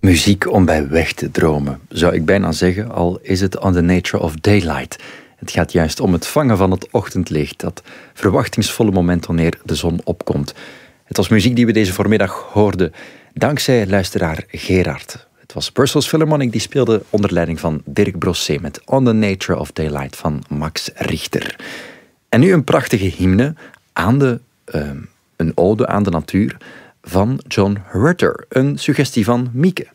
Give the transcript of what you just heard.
Muziek om bij weg te dromen, zou ik bijna zeggen, al is het On the Nature of Daylight. Het gaat juist om het vangen van het ochtendlicht, dat verwachtingsvolle moment wanneer de zon opkomt. Het was muziek die we deze voormiddag hoorden, dankzij luisteraar Gerard. Het was Brussels Philharmonic die speelde onder leiding van Dirk Brossé met On the Nature of Daylight van Max Richter. En nu een prachtige hymne aan een ode aan de natuur van John Rutter, een suggestie van Mieke.